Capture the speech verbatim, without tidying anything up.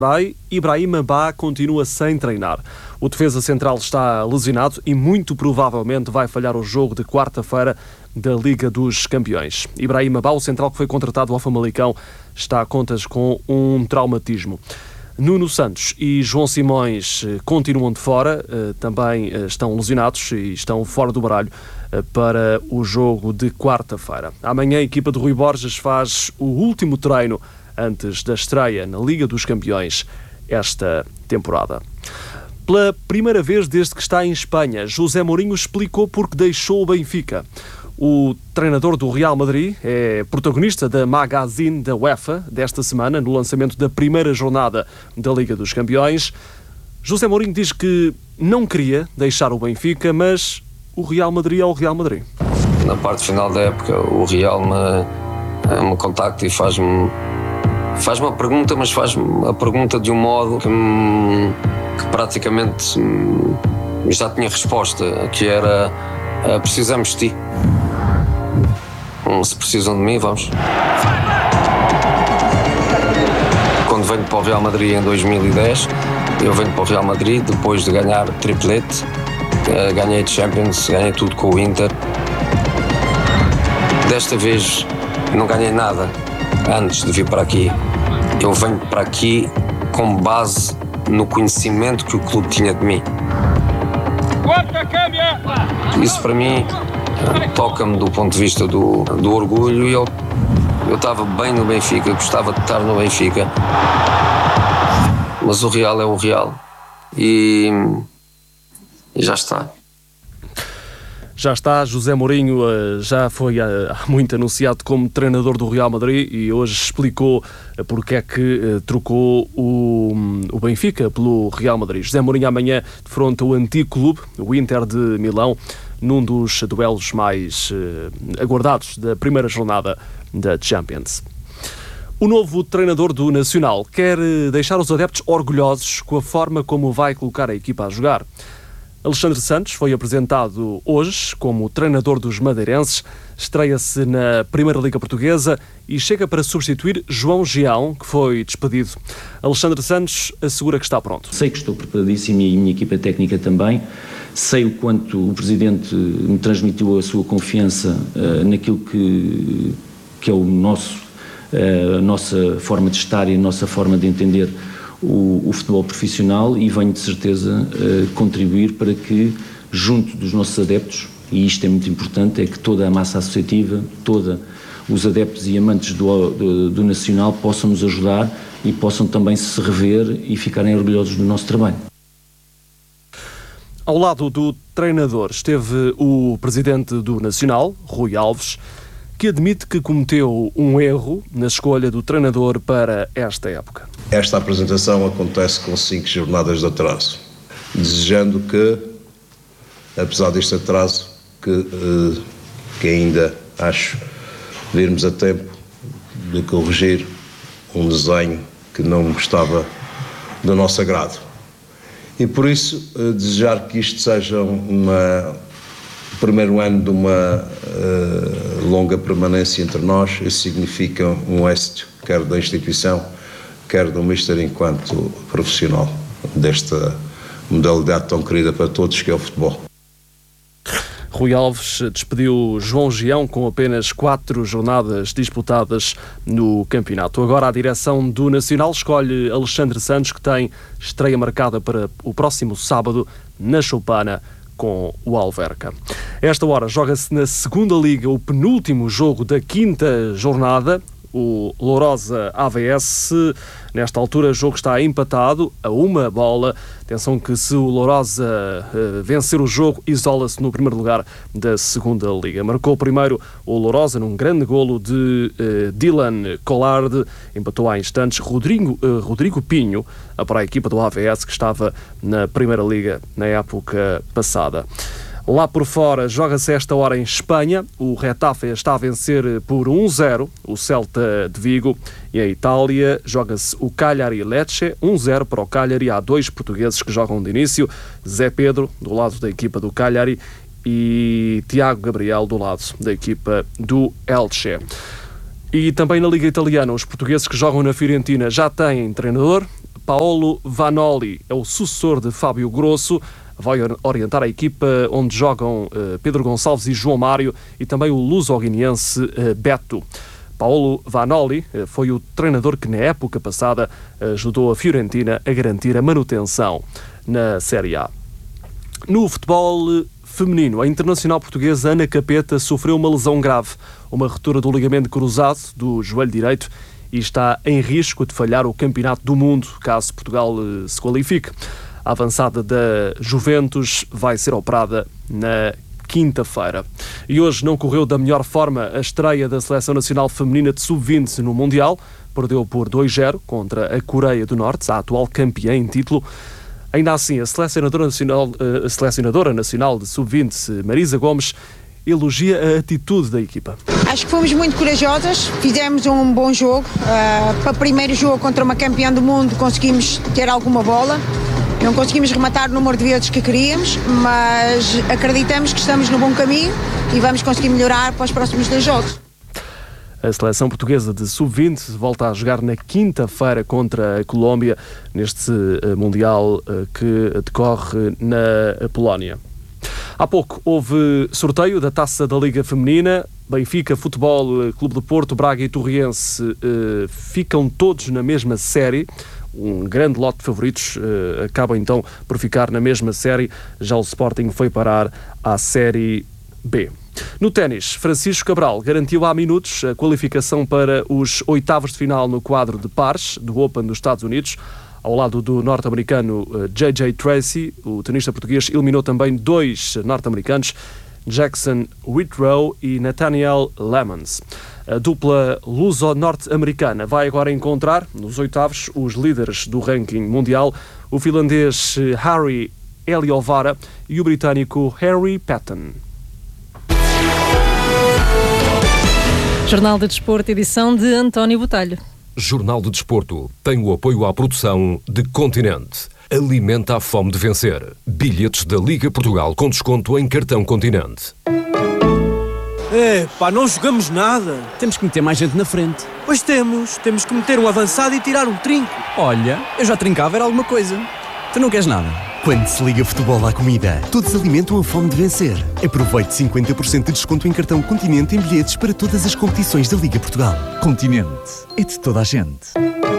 Ibrahima Ba continua sem treinar. O defesa central está lesionado e muito provavelmente vai falhar o jogo de quarta-feira da Liga dos Campeões. Ibrahima Ba, o central que foi contratado ao Famalicão, está a contas com um traumatismo. Nuno Santos e João Simões continuam de fora, também estão lesionados e estão fora do baralho para o jogo de quarta-feira. Amanhã a equipa de Rui Borges faz o último treino antes da estreia na Liga dos Campeões esta temporada. Pela primeira vez desde que está em Espanha, José Mourinho explicou porque deixou o Benfica. O treinador do Real Madrid é protagonista da Magazine da UEFA desta semana, no lançamento da primeira jornada da Liga dos Campeões. José Mourinho diz que não queria deixar o Benfica, mas o Real Madrid é o Real Madrid. Na parte final da época, o Real me, me contacta e faz-me faz uma pergunta, mas faz-me a pergunta de um modo que, que praticamente já tinha resposta, que era: precisamos de ti. Se precisam de mim, vamos. Quando venho para o Real Madrid em dois mil e dez, eu venho para o Real Madrid depois de ganhar triplete, ganhei Champions, ganhei tudo com o Inter. Desta vez não ganhei nada antes de vir para aqui. Eu venho para aqui com base no conhecimento que o clube tinha de mim. Isso para mim toca-me do ponto de vista do, do orgulho. Eu eu estava bem no Benfica, gostava de estar no Benfica, mas o Real é o Real e, e já está. Já está, José Mourinho já foi há muito anunciado como treinador do Real Madrid e hoje explicou porque é que trocou o, o Benfica pelo Real Madrid. José Mourinho amanhã defronta o antigo clube, o Inter de Milão, num dos duelos mais uh, aguardados da primeira jornada da Champions. O novo treinador do Nacional quer deixar os adeptos orgulhosos com a forma como vai colocar a equipa a jogar. Alexandre Santos foi apresentado hoje como treinador dos madeirenses, estreia-se na Primeira Liga Portuguesa e chega para substituir João Gião, que foi despedido. Alexandre Santos assegura que está pronto. Sei que estou preparadíssimo e a minha equipa técnica também. Sei o quanto o Presidente me transmitiu a sua confiança uh, naquilo que, que é o nosso, uh, a nossa forma de estar e a nossa forma de entender O, o futebol profissional, e venho de certeza uh, contribuir para que, junto dos nossos adeptos, e isto é muito importante, é que toda a massa associativa, todos os adeptos e amantes do, do, do Nacional possam nos ajudar e possam também se rever e ficarem orgulhosos do nosso trabalho. Ao lado do treinador esteve o presidente do Nacional, Rui Alves, que admite que cometeu um erro na escolha do treinador para esta época. Esta apresentação acontece com cinco jornadas de atraso, desejando que, apesar deste atraso, que, que ainda acho virmos a tempo de corrigir um desenho que não estava do nosso agrado. E por isso, desejar que isto seja uma... o primeiro ano de uma uh, longa permanência entre nós. Isso significa um êxito, quer da instituição, quer do Mister enquanto profissional desta modalidade tão querida para todos, que é o futebol. Rui Alves despediu João Gião com apenas quatro jornadas disputadas no campeonato. Agora a direção do Nacional escolhe Alexandre Santos, que tem estreia marcada para o próximo sábado na Choupana, com o Alverca. A esta hora joga-se na segunda Liga o penúltimo jogo da quinta jornada, o Lourosa A V S. Nesta altura o jogo está empatado a uma bola. Atenção que se o Lourosa uh, vencer o jogo, isola-se no primeiro lugar da segunda Liga. Marcou primeiro o Lourosa num grande golo de uh, Dylan Collard. Empatou há instantes Rodrigo, uh, Rodrigo Pinho para a equipa do A V S, que estava na primeira Liga na época passada. Lá por fora, joga-se esta hora em Espanha. O Getafe está a vencer por um zero o Celta de Vigo. E em Itália, joga-se o Cagliari-Lecce, um zero para o Cagliari. Há dois portugueses que jogam de início. Zé Pedro, do lado da equipa do Cagliari, e Tiago Gabriel, do lado da equipa do Elche. E também na Liga Italiana, os portugueses que jogam na Fiorentina já têm treinador. Paolo Vanoli é o sucessor de Fábio Grosso, vai orientar a equipa onde jogam uh, Pedro Gonçalves e João Mário e também o luso-guineense uh, Beto. Paolo Vanoli uh, foi o treinador que na época passada uh, ajudou a Fiorentina a garantir a manutenção na Série A. No futebol feminino, a internacional portuguesa Ana Capeta sofreu uma lesão grave, uma ruptura do ligamento cruzado do joelho direito e está em risco de falhar o Campeonato do Mundo, caso Portugal uh, se qualifique. A avançada da Juventus vai ser operada na quinta-feira. E hoje não correu da melhor forma a estreia da Seleção Nacional Feminina de sub vinte no Mundial. Perdeu por dois a zero contra a Coreia do Norte, a atual campeã em título. Ainda assim, a selecionadora nacional, a selecionadora nacional de sub vinte, Marisa Gomes, elogia a atitude da equipa. Acho que fomos muito corajosas, fizemos um bom jogo. Uh, para o primeiro jogo contra uma campeã do mundo conseguimos ter alguma bola. Não conseguimos rematar o número de vezes que queríamos, mas acreditamos que estamos no bom caminho e vamos conseguir melhorar para os próximos dois jogos. A seleção portuguesa de sub vinte volta a jogar na quinta-feira contra a Colômbia, neste Mundial que decorre na Polónia. Há pouco houve sorteio da Taça da Liga Feminina. Benfica, Futebol, Clube do Porto, Braga e Torriense eh, ficam todos na mesma série. Um grande lote de favoritos eh, acaba então por ficar na mesma série. Já o Sporting foi parar à Série B. No ténis, Francisco Cabral garantiu há minutos a qualificação para os oitavos de final no quadro de pares do Open dos Estados Unidos. Ao lado do norte-americano J J Tracy, o tenista português eliminou também dois norte-americanos, Jackson Whitrow e Nathaniel Lemons. A dupla luso-norte-americana vai agora encontrar, nos oitavos, os líderes do ranking mundial, o finlandês Harry Eliovara e o britânico Harry Patton. Jornal de Desporto, edição de António Botelho. Jornal de Desporto tem o apoio à produção de Continente. Alimenta a fome de vencer. Bilhetes da Liga Portugal com desconto em cartão Continente. É, pá, não jogamos nada. Temos que meter mais gente na frente. Pois temos. Temos que meter um avançado e tirar um trinco. Olha, eu já trincava, era alguma coisa. Tu não queres nada? Quando se liga futebol à comida, todos alimentam a fome de vencer. Aproveite cinquenta por cento de desconto em cartão Continente em bilhetes para todas as competições da Liga Portugal. Continente. É de toda a gente.